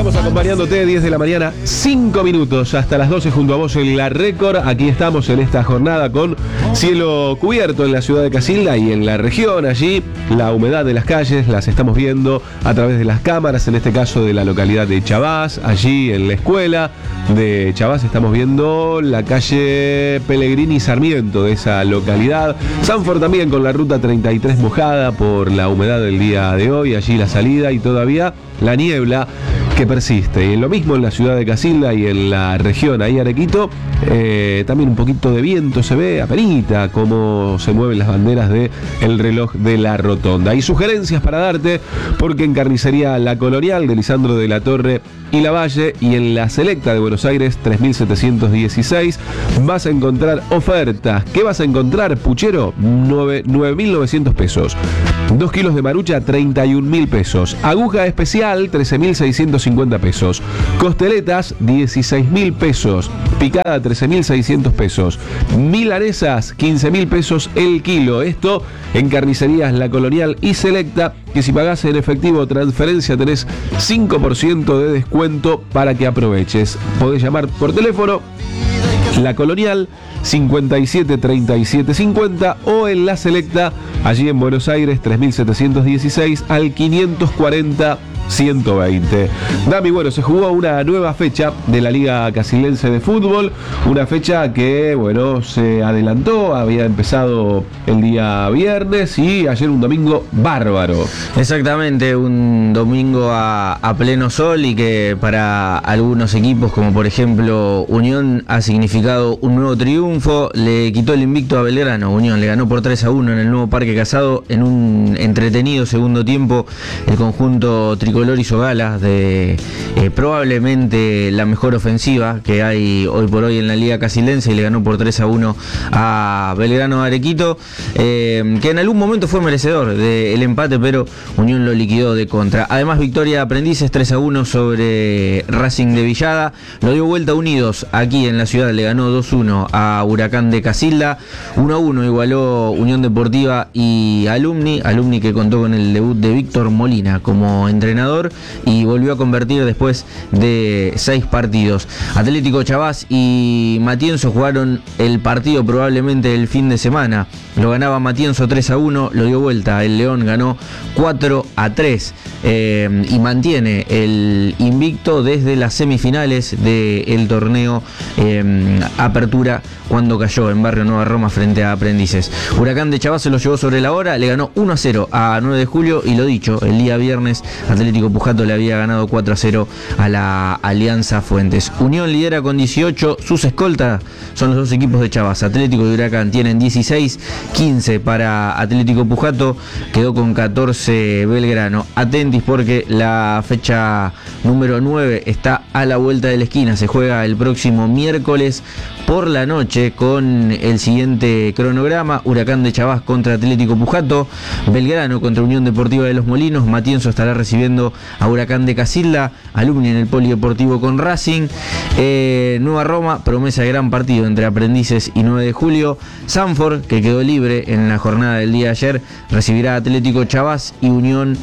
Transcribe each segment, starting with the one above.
Estamos acompañándote 10 de la mañana, 5 minutos hasta las 12 junto a vos en La Récord. Aquí estamos en esta jornada con cielo cubierto en la ciudad de Casilda y en la región. Allí la humedad de las calles las estamos viendo a través de las cámaras, en este caso de la localidad de Chabás. Allí en la escuela de Chabás estamos viendo la calle Pellegrini y Sarmiento de esa localidad. Sanford también con la ruta 33 mojada por la humedad del día de hoy. Allí la salida y todavía la niebla que persiste. Y lo mismo en la ciudad de Casilda y en la región ahí Arequito, también un poquito de viento se ve, apenita cómo se mueven las banderas del reloj de la rotonda. Hay sugerencias para darte, porque en Carnicería La Colonial de Lisandro de la Torre y Lavalle y en la Selecta de Buenos Aires 3716 vas a encontrar ofertas. ¿Qué vas a encontrar, puchero? 9.900 pesos. 2 kilos de marucha, 31.000 pesos. Aguja especial, 13.650 pesos. Costeletas, 16.000 pesos. Picada, 13.600 pesos. Milanesas, 15.000 pesos el kilo. Esto en Carnicerías La Colonial y Selecta, que si pagás en efectivo o transferencia tenés 5% de descuento para que aproveches. Podés llamar por teléfono La Colonial 573750 o en La Selecta, allí en Buenos Aires 3716 al 540 120. Dami, bueno, se jugó una nueva fecha de la Liga Casildense de Fútbol, una fecha que, bueno, se adelantó, había empezado el día viernes y ayer un domingo bárbaro. Exactamente, un domingo a pleno sol y que para algunos equipos, como por ejemplo Unión, ha significado un nuevo triunfo. Le quitó el invicto a Belgrano. Unión le ganó por 3-1 en el nuevo Parque Casado en un entretenido segundo tiempo. El conjunto tricolor hizo gala de probablemente la mejor ofensiva que hay hoy por hoy en la Liga Casildense y le ganó por 3-1 a Belgrano Arequito, que en algún momento fue merecedor del empate, pero Unión lo liquidó de contra. Además, victoria de Aprendices 3-1 sobre Racing de Villada. Lo dio vuelta Unidos aquí en la ciudad, le ganó 2-1 a Huracán de Casilda. 1-1 igualó Unión Deportiva y Alumni que contó con el debut de Víctor Molina como entrenador y volvió a convertir después de 6 partidos. Atlético Chabás y Matienzo jugaron el partido probablemente el fin de semana. Lo ganaba Matienzo 3-1, lo dio vuelta. El León ganó 4-3 y mantiene el invicto desde las semifinales del torneo Apertura, cuando cayó en Barrio Nueva Roma frente a Aprendices. Huracán de Chabás se lo llevó sobre la hora, le ganó 1-0 a 9 de julio y lo dicho, el día viernes Atlético Pujato le había ganado 4-0 a la Alianza Fuentes. Unión lidera con 18, sus escoltas son los dos equipos de Chabás. Atlético y Huracán tienen 16, 15 para Atlético Pujato, quedó con 14 Belgrano. Atentis porque la fecha número 9 está a la vuelta de la esquina, se juega el próximo miércoles por la noche con el siguiente cronograma: Huracán de Chabás contra Atlético Pujato, Belgrano contra Unión Deportiva de Los Molinos, Matienzo estará recibiendo a Huracán de Casilda, Alumni en el Polideportivo con Racing, Nueva Roma, promesa de gran partido entre Aprendices y 9 de julio, Sanford, que quedó libre en la jornada del día de ayer, recibirá a Atlético Chabás y Unión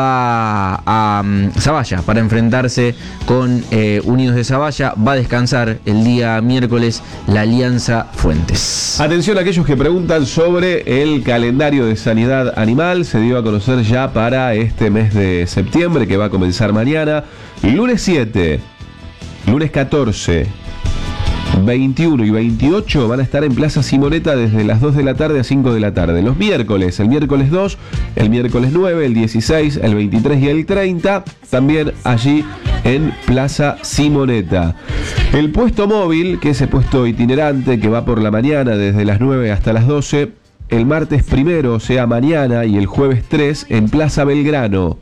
va a Zavalla para enfrentarse con Unidos de Zavalla. Va a descansar el día miércoles la Alianza Fuentes. Atención a aquellos que preguntan sobre el calendario de sanidad animal. Se dio a conocer ya para este mes de septiembre, que va a comenzar mañana. Lunes 7, lunes 14, 21 y 28 van a estar en Plaza Simoneta desde las 2 de la tarde a 5 de la tarde. Los miércoles, el miércoles 2, el miércoles 9, el 16, el 23 y el 30, también allí en Plaza Simoneta. El puesto móvil, que es el puesto itinerante que va por la mañana desde las 9 hasta las 12, el martes 1, o sea mañana, y el jueves 3 en Plaza Belgrano.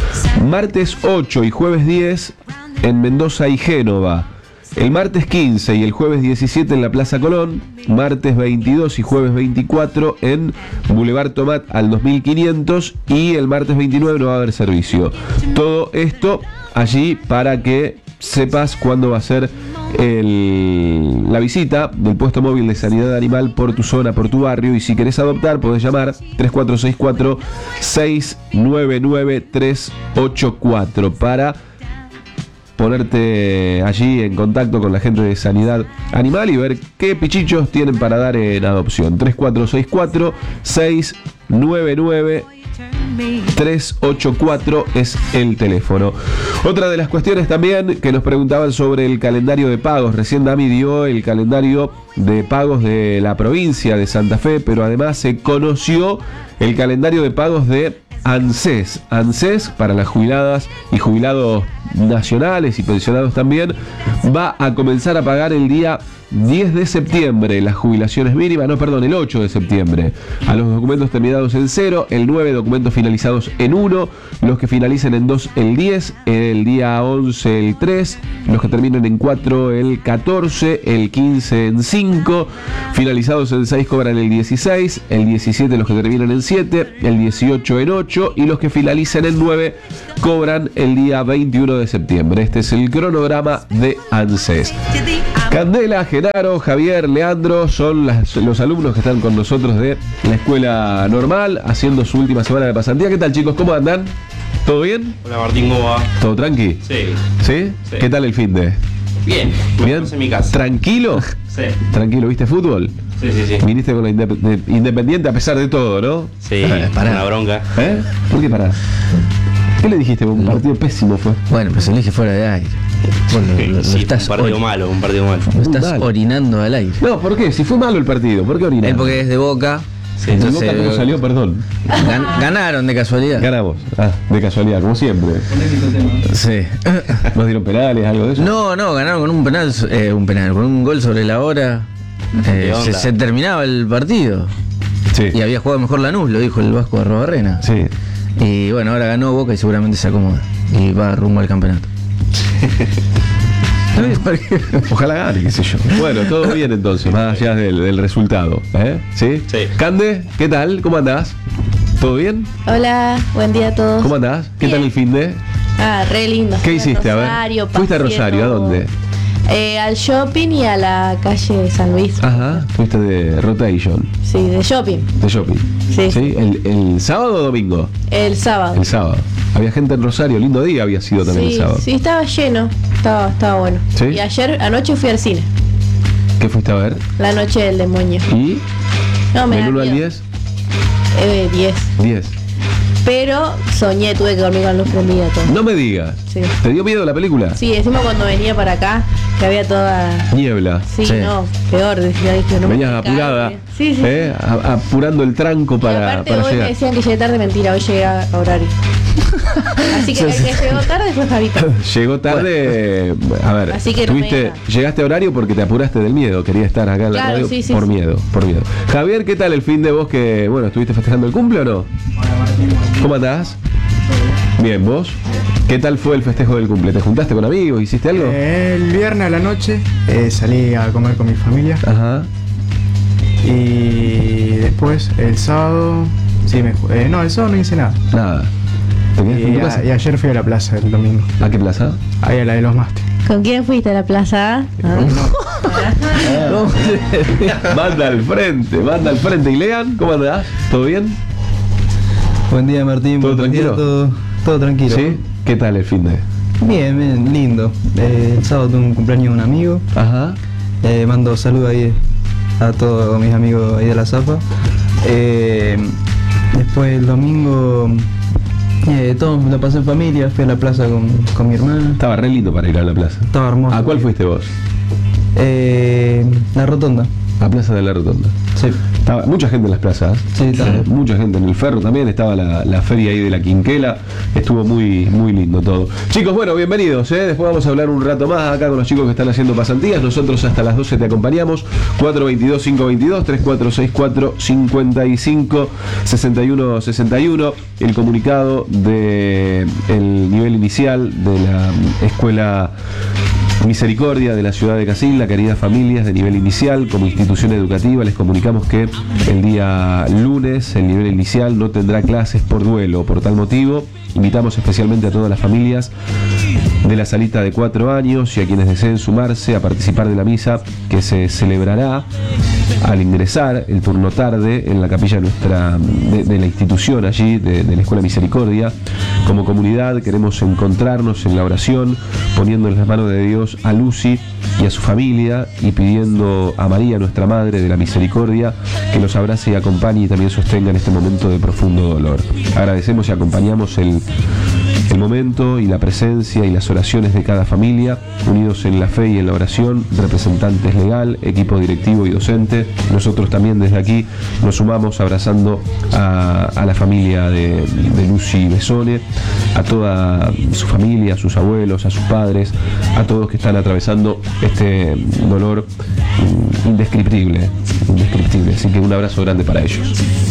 Martes 8 y jueves 10 en Mendoza y Génova. El martes 15 y el jueves 17 en la Plaza Colón. Martes 22 y jueves 24 en Boulevard Tomat al 2500. Y el martes 29 no va a haber servicio. Todo esto allí para que sepas cuándo va a ser la visita del puesto móvil de sanidad animal por tu zona, por tu barrio. Y si querés adoptar, podés llamar 3464-699-384 para ponerte allí en contacto con la gente de Sanidad Animal y ver qué pichichos tienen para dar en adopción. 3464-699 384 es el teléfono. Otra de las cuestiones también que nos preguntaban sobre el calendario de pagos. Recién Dami dio el calendario de pagos de la provincia de Santa Fe, pero además se conoció el calendario de pagos de ANSES. ANSES, para las jubiladas y jubilados nacionales y pensionados también, va a comenzar a pagar el día 10 de septiembre las jubilaciones mínimas, el 8 de septiembre, a los documentos terminados en 0, el 9 documentos finalizados en 1, los que finalicen en 2 el 10, el día 11 el 3, los que terminen en 4 el 14, el 15 en 5, finalizados en 6 cobran el 16, el 17 los que terminan en 7, el 18 en 8 y los que finalicen en 9 cobran el día 21 de septiembre. Este es el cronograma de ANSES. Candela, Genaro, Javier, Leandro son los alumnos que están con nosotros de la escuela normal haciendo su última semana de pasantía. ¿Qué tal, chicos? ¿Cómo andan? ¿Todo bien? Hola Martín, ¿cómo va? ¿Todo tranqui? Sí. ¿Sí? Sí. ¿Qué tal el finde? Bien. ¿Bien? En mi casa. ¿Tranquilo? Sí. ¿Tranquilo? ¿Viste fútbol? Sí. Viniste con la Independiente a pesar de todo, ¿no? Sí, Pará. una bronca. ¿Eh? ¿Por qué parás? ¿Qué le dijiste? Un partido pésimo fue. Bueno, pues se lo dije fuera de aire. Bueno, lo Sí, estás un partido malo. Lo estás Mal. orinando al aire. No, ¿por qué? Si fue malo el partido, ¿por qué orinaste? Él porque es de Boca. Sí, ¿De entonces, Boca cómo salió? Perdón. Ganaron de casualidad. Ganamos. De casualidad, como siempre. Sí. ¿Nos dieron penales, algo de eso? No, ganaron con un penal, con un gol sobre la hora. ¿Qué onda? Se terminaba el partido. Sí. Y había jugado mejor Lanús, lo dijo el Vasco de Arrobarrena. Sí. Y bueno, ahora ganó Boca y seguramente se acomoda. Y va rumbo al campeonato. Ojalá gane, qué sé yo. Bueno, todo bien entonces, más allá del resultado. ¿Sí? Sí. Cande, ¿qué tal? ¿Cómo andás? ¿Todo bien? Hola, buen día a todos. ¿Cómo andás? ¿Qué tal el finde? Re lindo. ¿Qué hiciste? A ver. ¿Fuiste a Rosario? ¿A dónde? Al shopping y a la calle San Luis. Ajá, fuiste de rotation, Sí, de shopping. de shopping. Sí. ¿El sábado o domingo? El sábado. El sábado. Había gente en Rosario, lindo día había sido también el sábado. Sí, estaba lleno. Estaba bueno. ¿Sí? Y anoche fui al cine. ¿Qué fuiste a ver? La noche del demonio. ¿Y? No, me ¿Del da 1 al miedo. 10? 10. 10. Pero soñé, tuve que dormir con luz prendida todo. No me digas. Sí. ¿Te dio miedo la película? Sí, encima cuando venía para acá, que había toda... Niebla. Sí, Sí. no, peor. Decía, dije, no me Venías cae. apurada. Sí. Apurando el tranco Y para aparte hoy me llegar. decían que llegué tarde, mentira, hoy llegué a horario. Así que el que llegó tarde fue Javita. Llegó tarde. A ver, Así que no me digas. llegaste a horario porque te apuraste del miedo. Quería estar acá en la Claro, radio sí, por sí. miedo. Javier, ¿qué tal el fin de vos que, bueno, estuviste festejando el cumple o no? ¿Cómo andás? Bien, ¿vos? ¿Qué tal fue el festejo del cumple? ¿Te juntaste con amigos? ¿Hiciste algo? El viernes a la noche salí a comer con mi familia Ajá. y después el sábado, el sábado no hice nada. Nada. ¿Te quedaste en tu casa? Y ayer fui a la plaza el domingo, ¿A qué plaza? ahí a la de los Masters. ¿Con quién fuiste a la plaza? Manda al frente. ¿Y Lean? ¿Cómo andás? ¿Todo bien? Buen día, Martín. ¿Todo Buen día, tranquilo? todo tranquilo. ¿Sí? ¿Qué tal el fin de? Bien, lindo. El sábado tuve un cumpleaños de un amigo. Ajá. Mando saludos ahí a todos mis amigos ahí de la Zapa. Después el domingo todo lo pasé en familia, fui a la plaza con mi hermana. Estaba re lindo para ir a la plaza. Estaba hermoso. ¿A cuál fuiste vos? La Rotonda. A Plaza de la Rotonda. Sí. Estaba mucha gente en las plazas. Sí, estaba. Mucha gente en el Ferro también. Estaba la feria ahí de la Quinquela. Estuvo muy lindo todo. Chicos, bueno, bienvenidos. Después vamos a hablar un rato más acá con los chicos que están haciendo pasantías. Nosotros hasta las 12 te acompañamos. 422-522-3464-55-61-61. El comunicado del nivel inicial de la escuela Misericordia de la ciudad de Casilda. Queridas familias de nivel inicial, como institución educativa les comunicamos que el día lunes el nivel inicial no tendrá clases por duelo. Por tal motivo invitamos especialmente a todas las familias de la salita de 4 años y a quienes deseen sumarse a participar de la misa que se celebrará al ingresar el turno tarde en la capilla de la institución allí, de la Escuela Misericordia. Como comunidad queremos encontrarnos en la oración, poniendo en las manos de Dios a Lucy y a su familia y pidiendo a María, nuestra Madre de la Misericordia, que los abrace y acompañe y también sostenga en este momento de profundo dolor. Agradecemos y acompañamos el momento y la presencia y las oraciones de cada familia, unidos en la fe y en la oración, representantes legal, equipo directivo y docente. Nosotros también desde aquí nos sumamos abrazando a la familia de Lucy Besone, a toda su familia, a sus abuelos, a sus padres, a todos que están atravesando este dolor indescriptible. Así que un abrazo grande para ellos.